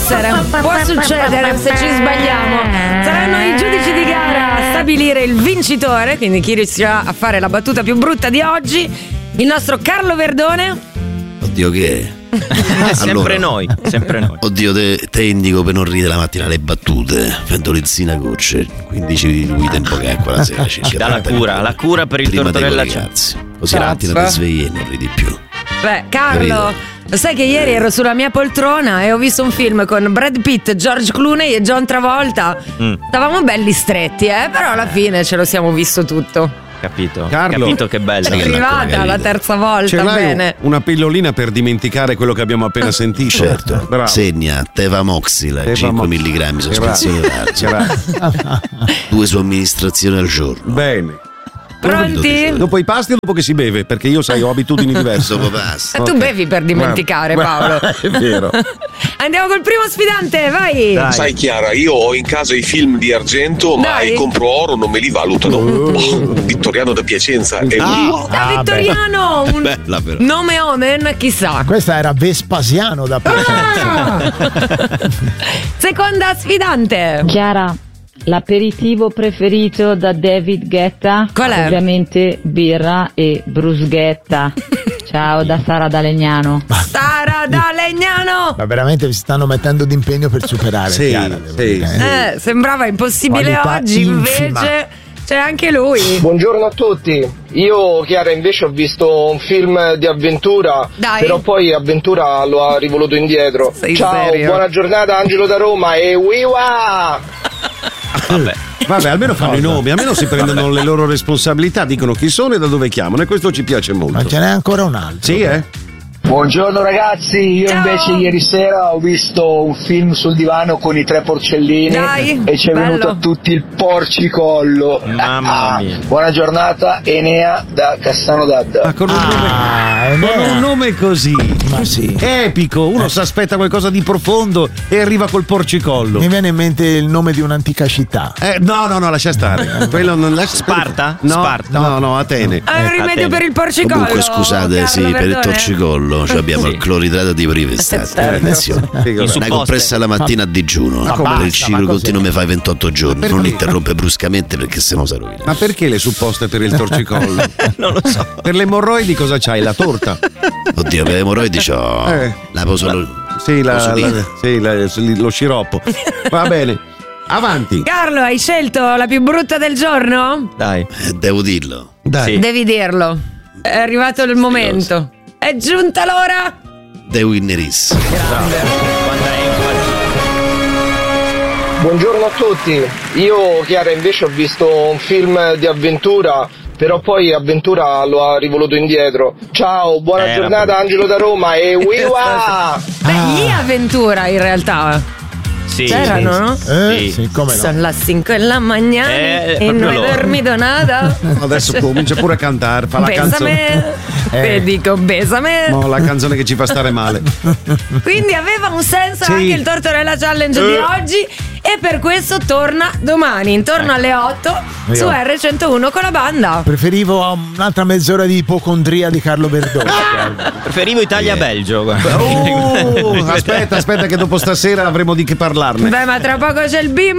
può succedere se ci sbagliamo. Saranno i giudici di gara a stabilire il vincitore, quindi chi riuscirà a fare la battuta più brutta di oggi. Il nostro Carlo Verdone. Oddio, che è? Sempre noi. Oddio, te indico per non ridere la mattina le battute, fendo le zinagocce, 15 lui tempo che è quella sera. Ci dà la cura per il tortorella. Così la mattina ti svegli e non ridi più. Beh, Carlo, lo sai che ieri ero sulla mia poltrona e ho visto un film con Brad Pitt, George Clooney e John Travolta. Stavamo belli stretti, però alla fine ce lo siamo visto tutto. Capito? Carlo, capito che bello. È arrivata la terza volta. Ce l'hai bene. Una pillolina per dimenticare quello che abbiamo appena sentito? Certo. Bravo. Segna Tevamoxila, 5 mg, sospensione d'alcol. 2 somministrazioni al giorno. Bene. Pronti? Dopo i pasti o dopo che si beve? Perché io, sai, ho abitudini diverse. Dopo pasti. Tu bevi per dimenticare, Paolo. È vero. Andiamo col primo sfidante, vai. Dai. Sai Chiara, io ho in casa i film di argento, ma Dai. compro oro, non me li valutano. Vittoriano da Piacenza è Da Vittoriano, un Bella però. nome omen, chissà. Questa era Vespasiano da Piacenza. Seconda sfidante. Chiara, l'aperitivo preferito da David Guetta? Qual è? Ovviamente birra e bruschetta. Ciao da Sara da Legnano. Sara da Legnano. Ma veramente vi stanno mettendo d'impegno per superare. Sì, Chiara, devo sì, dire. Sembrava impossibile Qualità oggi, infima. invece c'è anche lui. Buongiorno a tutti, io Chiara invece ho visto un film di avventura, Dai. però poi avventura lo ha rivoluto indietro. Sei Ciao, serio? buona giornata, Angelo da Roma e wiwa! Vabbè, almeno fanno i nomi, almeno si prendono le loro responsabilità, dicono chi sono e da dove chiamano, e questo ci piace molto. Ma ce n'è ancora un altro. Sì, Buongiorno ragazzi, io Ciao. invece ieri sera ho visto un film sul divano con i 3 porcellini Dai, e ci è bello. venuto a tutti il porcicollo. Mamma mia. Buona giornata, Enea da Cassano d'Adda. Ma con un nome così, Ma sì. epico, uno si aspetta qualcosa di profondo e arriva col porcicollo. Mi viene in mente il nome di un'antica città. No, lascia stare. Quello non lascia Sparta? No, Sparta? no, Atene. È un rimedio per il porcicollo. Comunque scusate, Carlo sì, per il Verdone? torcicollo abbiamo il cloridrato di privestate. Certo. Una compressa la mattina a digiuno. Ma Per basta, il ciclo ma continuo mi fai 28 giorni. perché? Non interrompe bruscamente perché sennò si rovina. Ma perché le supposte per il torcicollo? Non lo so. Per le emorroidi cosa c'hai? La torta? Oddio, per le emorroidi c'ho la posolo. Sì, posolina. lo sciroppo. Va bene. Avanti. Carlo, hai scelto la più brutta del giorno? Dai. Devo dirlo. Dai. Sì. Devi dirlo. È arrivato il momento. È giunta l'ora. The Winner is. Quanta enfasi. Buongiorno a tutti, io Chiara invece ho visto un film di avventura, però poi avventura lo ha rivoluto indietro. Ciao, buona Era giornata, brutto. Angelo da Roma e wiwa! Beh, gli avventura in realtà. Sì. C'erano, no? Sì. Come no? Sono le 5 della mattina e proprio non hai loro. dormito nada. Adesso comincia pure a cantare, fa la canzone. Besame. Te dico besame. No, la canzone che ci fa stare male. Quindi aveva un senso Sì. anche il Tortorella Challenge di oggi e per questo torna domani intorno alle 8 su R101 con la banda. Preferivo un'altra mezz'ora di ipocondria di Carlo Verdone. Preferivo Italia-Belgio. guarda. Aspetta che dopo stasera avremo di che parlarne. Beh, ma tra poco c'è il bimbo.